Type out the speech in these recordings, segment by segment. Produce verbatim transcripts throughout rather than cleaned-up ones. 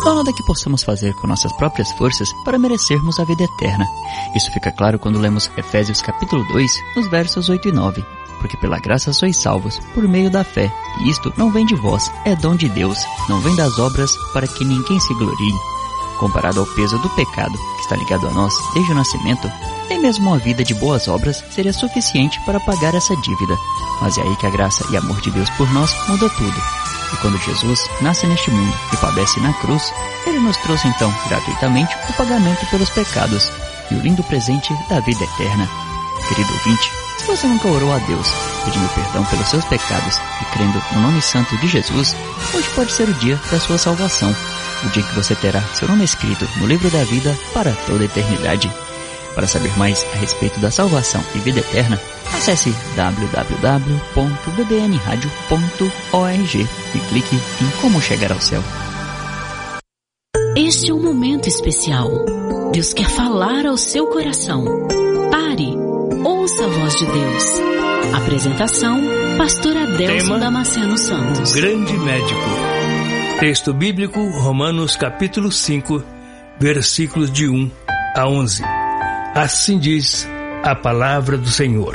Não há nada que possamos fazer com nossas próprias forças para merecermos a vida eterna. Isso fica claro quando lemos Efésios capítulo dois, nos versos oito e nove. Porque pela graça sois salvos, por meio da fé. E isto não vem de vós, é dom de Deus, não vem das obras, para que ninguém se glorie. Comparado ao peso do pecado, que está ligado a nós desde o nascimento, nem mesmo uma vida de boas obras seria suficiente para pagar essa dívida. Mas é aí que a graça e amor de Deus por nós muda tudo. E quando Jesus nasce neste mundo e padece na cruz, Ele nos trouxe então, gratuitamente, o pagamento pelos pecados e o lindo presente da vida eterna. Querido ouvinte, se você nunca orou a Deus, pedindo perdão pelos seus pecados e crendo no nome santo de Jesus, hoje pode ser o dia da sua salvação, o dia que você terá seu nome escrito no livro da vida para toda a eternidade. Para saber mais a respeito da salvação e vida eterna, acesse w w w ponto b b n radio ponto org e clique em Como Chegar ao Céu. Este é um momento especial. Deus quer falar ao seu coração. Pare, ouça a voz de Deus. Apresentação, Pastor Adelson Damasceno Santos. O grande médico. Texto bíblico, Romanos capítulo cinco, versículos de um a onze. Assim diz a palavra do Senhor.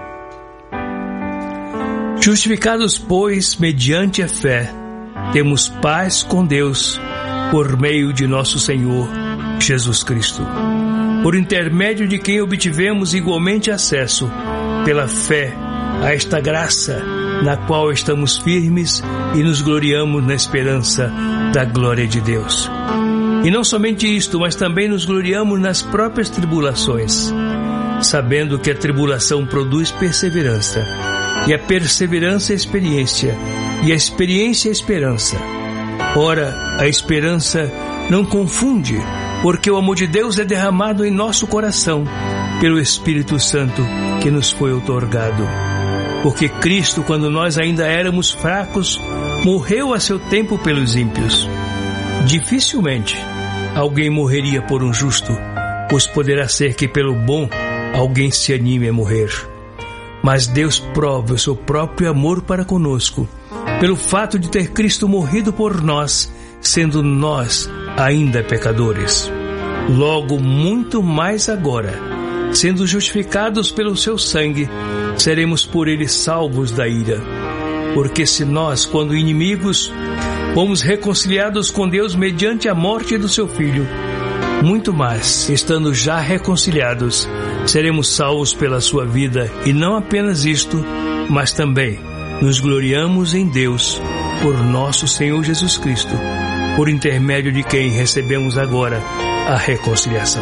Justificados, pois, mediante a fé, temos paz com Deus, por meio de nosso Senhor Jesus Cristo, por intermédio de quem obtivemos igualmente acesso, pela fé, a esta graça, na qual estamos firmes e nos gloriamos na esperança da glória de Deus. E não somente isto, mas também nos gloriamos nas próprias tribulações, sabendo que a tribulação produz perseverança, e a perseverança é experiência, e a experiência é esperança. Ora, a esperança não confunde, porque o amor de Deus é derramado em nosso coração pelo Espírito Santo que nos foi outorgado. Porque Cristo, quando nós ainda éramos fracos, morreu a seu tempo pelos ímpios. Dificilmente alguém morreria por um justo, pois poderá ser que pelo bom alguém se anime a morrer. Mas Deus prova o seu próprio amor para conosco, pelo fato de ter Cristo morrido por nós, sendo nós ainda pecadores. Logo, muito mais agora, sendo justificados pelo seu sangue, seremos por ele salvos da ira. Porque se nós, quando inimigos, fomos reconciliados com Deus mediante a morte do seu Filho, muito mais, estando já reconciliados, seremos salvos pela sua vida. E não apenas isto, mas também nos gloriamos em Deus por nosso Senhor Jesus Cristo, por intermédio de quem recebemos agora a reconciliação.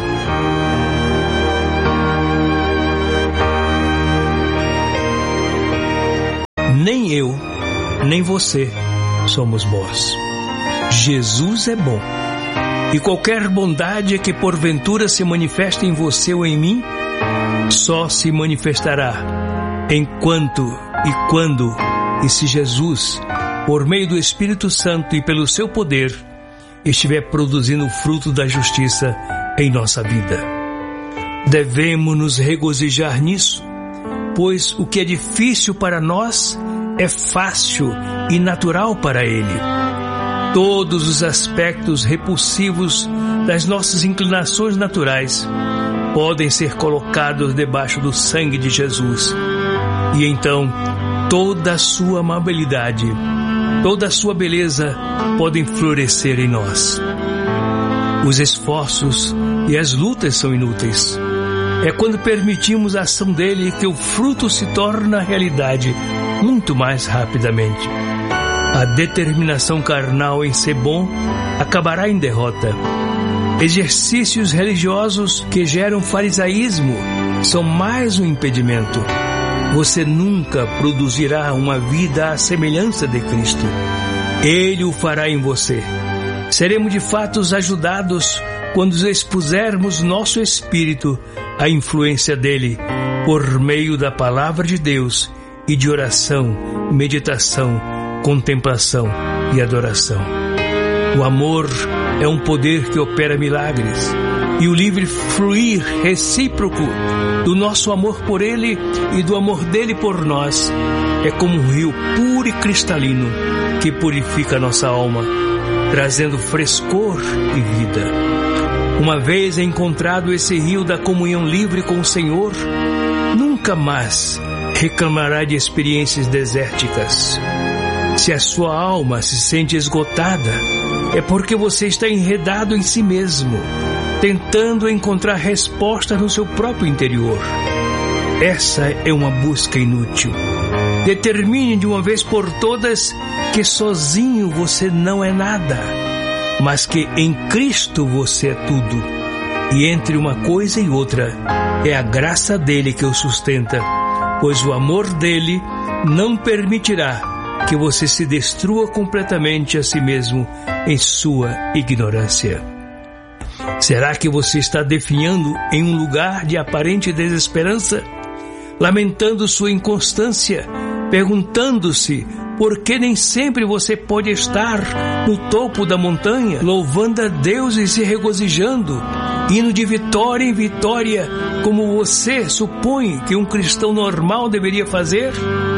Nem eu, nem você somos bons. Jesus é bom. E qualquer bondade que porventura se manifeste em você ou em mim, só se manifestará enquanto e quando e se Jesus, por meio do Espírito Santo e pelo seu poder, estiver produzindo o fruto da justiça em nossa vida. Devemos nos regozijar nisso, pois o que é difícil para nós é fácil e natural para Ele. Todos os aspectos repulsivos das nossas inclinações naturais podem ser colocados debaixo do sangue de Jesus. E então, toda a sua amabilidade, toda a sua beleza podem florescer em nós. Os esforços e as lutas são inúteis. É quando permitimos a ação dele que o fruto se torna realidade muito mais rapidamente. A determinação carnal em ser bom acabará em derrota. Exercícios religiosos que geram farisaísmo são mais um impedimento. Você nunca produzirá uma vida à semelhança de Cristo. Ele o fará em você. Seremos de fato ajudados quando expusermos nosso espírito à influência dele, por meio da palavra de Deus e de oração, meditação, contemplação e adoração. O amor é um poder que opera milagres, e o livre fluir recíproco do nosso amor por ele e do amor dele por nós é como um rio puro e cristalino que purifica nossa alma. trazendo frescor e vida. Uma vez encontrado esse rio da comunhão livre com o Senhor, nunca mais reclamará de experiências desérticas. Se a sua alma se sente esgotada, é porque você está enredado em si mesmo, tentando encontrar resposta no seu próprio interior. Essa é uma busca inútil. Determine de uma vez por todas que sozinho você não é nada, mas que em Cristo você é tudo. E entre uma coisa e outra, é a graça dele que o sustenta, pois o amor dele não permitirá que você se destrua completamente a si mesmo em sua ignorância. Será que você está definhando em um lugar de aparente desesperança, lamentando sua inconstância, perguntando-se por que nem sempre você pode estar no topo da montanha, louvando a Deus e se regozijando, indo de vitória em vitória, como você supõe que um cristão normal deveria fazer?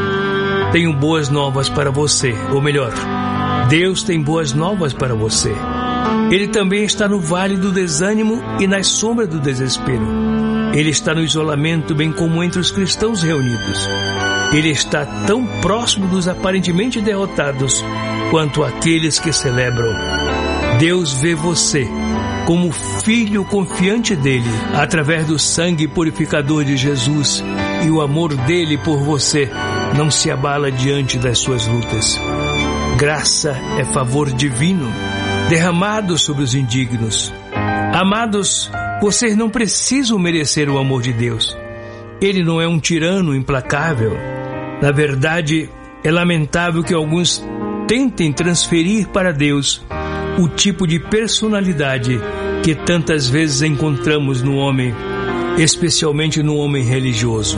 Tenho boas novas para você, ou melhor, Deus tem boas novas para você. Ele também está no vale do desânimo e nas sombras do desespero. Ele está no isolamento, bem como entre os cristãos reunidos. Ele está tão próximo dos aparentemente derrotados quanto aqueles que celebram. Deus vê você como filho confiante dele, através do sangue purificador de Jesus, e o amor dele por você não se abala diante das suas lutas. Graça é favor divino, derramado sobre os indignos. Amados, vocês não precisam merecer o amor de Deus. Ele não é um tirano implacável. Na verdade, é lamentável que alguns tentem transferir para Deus o tipo de personalidade que tantas vezes encontramos no homem, especialmente no homem religioso.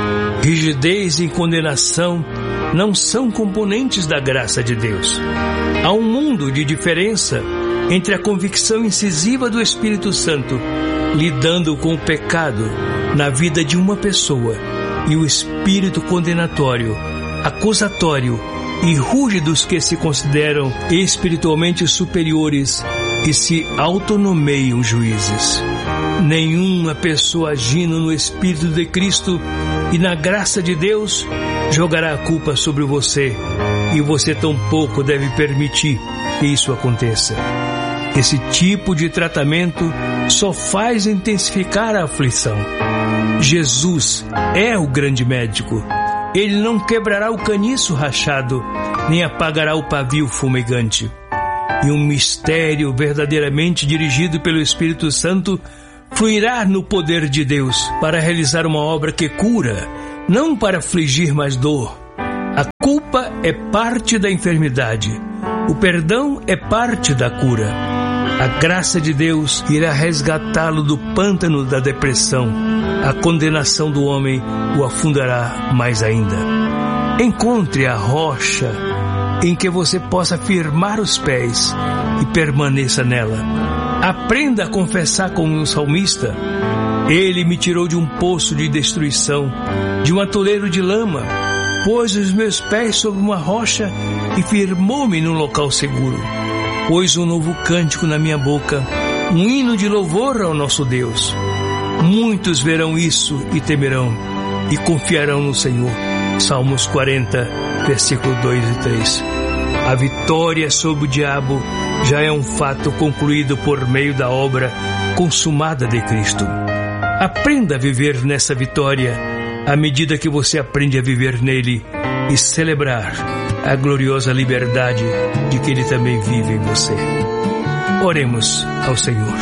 Rigidez e condenação não são componentes da graça de Deus. Há um mundo de diferença entre a convicção incisiva do Espírito Santo, lidando com o pecado na vida de uma pessoa, e o espírito condenatório, acusatório e rude dos que se consideram espiritualmente superiores e se autonomeiam juízes. Nenhuma pessoa agindo no Espírito de Cristo e na graça de Deus jogará a culpa sobre você, e você tampouco deve permitir que isso aconteça. Esse tipo de tratamento só faz intensificar a aflição. Jesus é o grande médico. Ele não quebrará o caniço rachado, nem apagará o pavio fumegante. E um mistério verdadeiramente dirigido pelo Espírito Santo fluirá no poder de Deus para realizar uma obra que cura, não para afligir mais dor. A culpa é parte da enfermidade. O perdão é parte da cura. A graça de Deus irá resgatá-lo do pântano da depressão. A condenação do homem o afundará mais ainda. Encontre a rocha em que você possa firmar os pés e permaneça nela. Aprenda a confessar como um salmista: Ele me tirou de um poço de destruição, de um atoleiro de lama, pôs os meus pés sobre uma rocha e firmou-me num local seguro. Pôs um novo cântico na minha boca, um hino de louvor ao nosso Deus. Muitos verão isso e temerão, e confiarão no Senhor. Salmos quarenta, versículos dois e três. A vitória sobre o diabo já é um fato concluído por meio da obra consumada de Cristo. Aprenda a viver nessa vitória à medida que você aprende a viver nele e celebrar a gloriosa liberdade de que ele também vive em você. Oremos ao Senhor.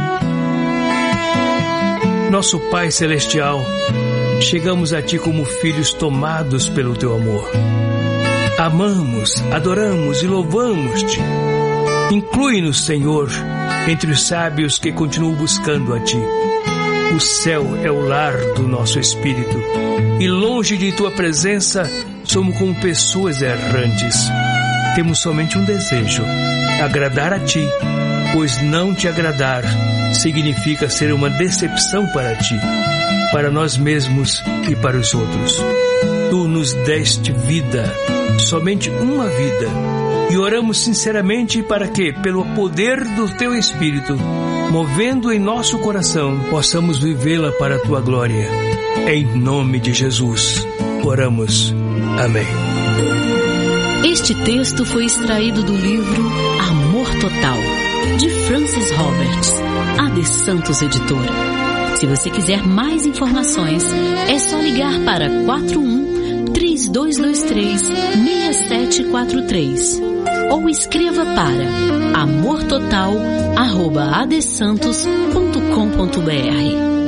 Nosso Pai Celestial, chegamos a Ti como filhos tomados pelo Teu amor. Amamos, adoramos e louvamos-Te. Inclui-nos, Senhor, entre os sábios que continuam buscando a Ti. O céu é o lar do nosso espírito, e longe de Tua presença somos como pessoas errantes. Temos somente um desejo: agradar a Ti, pois não Te agradar significa ser uma decepção para Ti, para nós mesmos e para os outros. Tu nos nos deste vida, somente uma vida, e oramos sinceramente para que, pelo poder do Teu Espírito, movendo em nosso coração, possamos vivê-la para a Tua glória. Em nome de Jesus, oramos. Amém. Este texto foi extraído do livro Amor Total, de Francis Roberts, A D Santos Editora. Se você quiser mais informações, é só ligar para quatro um, três dois dois três, seis sete quatro três ou escreva para amor total arroba a d santos ponto com ponto b r.